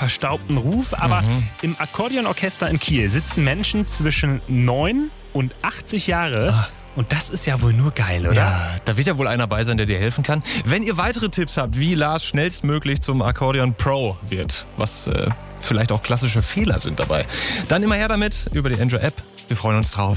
verstaubten Ruf, aber im Akkordeonorchester in Kiel sitzen Menschen zwischen 9 und 80 Jahre. Und das ist ja wohl nur geil, oder? Ja, da wird ja wohl einer bei sein, der dir helfen kann. Wenn ihr weitere Tipps habt, wie Lars schnellstmöglich zum Akkordeon Pro wird, was vielleicht auch klassische Fehler sind dabei, dann immer her damit über die Enjoy-App. Wir freuen uns drauf.